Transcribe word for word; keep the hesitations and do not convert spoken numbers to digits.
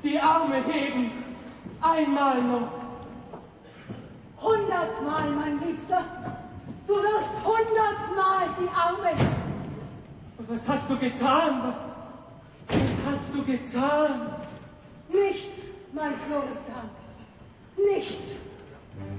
die Arme heben. Einmal noch. Hundertmal, mein Liebster. Du wirst hundertmal die Arme heben. Was hast du getan? Was, was hast du getan? Nichts, mein Florestan. Nichts.